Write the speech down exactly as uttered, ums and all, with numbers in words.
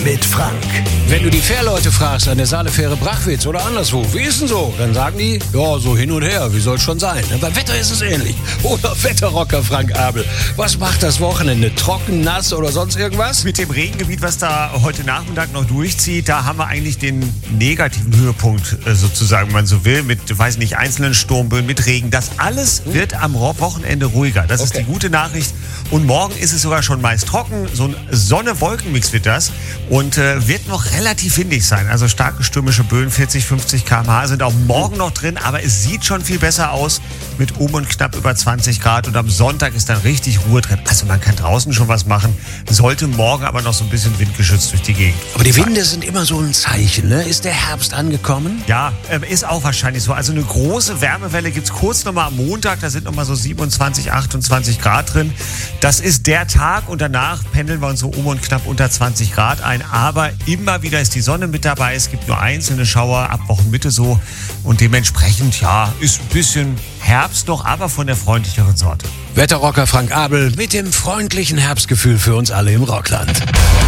mit Frank. Wenn du die Fährleute fragst an der Saalefähre Brachwitz oder anderswo, wie ist denn so? Dann sagen die, ja, so hin und her, wie soll's schon sein. Beim Wetter ist es ähnlich. Oder Wetterrocker Frank Abel. Was macht das Wochenende? Trocken, nass oder sonst irgendwas? Mit dem Regengebiet, was da heute Nachmittag noch durchzieht, da haben wir eigentlich den negativen Höhepunkt äh, sozusagen, wenn man so will, mit, weiß nicht, einzelnen Sturmböen, mit Regen. Das alles wird am Wochenende ruhiger. Das Okay. ist die gute Nachricht. Und morgen ist es sogar schon meist trocken. So ein Sonne-Wolken-Mix wird das. Und äh, wird noch relativ windig sein. Also starke stürmische Böen, vierzig, fünfzig Kilometer pro Stunde sind auch morgen noch drin. Aber es sieht schon viel besser aus mit um und knapp über zwanzig Grad. Und am Sonntag ist dann richtig Ruhe drin. Also man kann draußen schon was machen. Sollte morgen aber noch so ein bisschen windgeschützt durch die Gegend. Aber die Winde sind immer so ein Zeichen, ne? Ist der Herbst angekommen? Ja, ähm, ist auch wahrscheinlich so. Also eine große Wärmewelle gibt es kurz nochmal am Montag. Da sind nochmal so siebenundzwanzig, achtundzwanzig Grad drin. Das ist der Tag und danach pendeln wir uns so um und knapp unter zwanzig Grad ein. Aber immer wieder ist die Sonne mit dabei. Es gibt nur einzelne Schauer ab Wochenmitte so. Und dementsprechend, ja, ist ein bisschen Herbst noch, aber von der freundlicheren Sorte. Wetterrocker Frank Abel mit dem freundlichen Herbstgefühl für uns alle im Rockland.